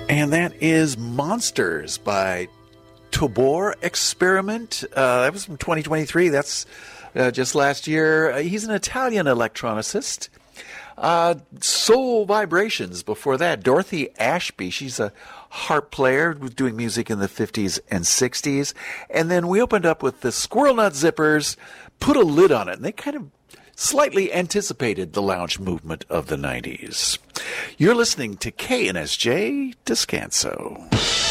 And that is Monsters by Tobor Experiment. That was from 2023. That's just last year. He's an Italian electronicist. Soul Vibrations before that. Dorothy Ashby. She's a harp player, was doing music in the 50s and 60s. And then we opened up with the Squirrel Nut Zippers, Put a Lid on It. And they kind of slightly anticipated the lounge movement of the 90s. You're listening to KNSJ Descanso.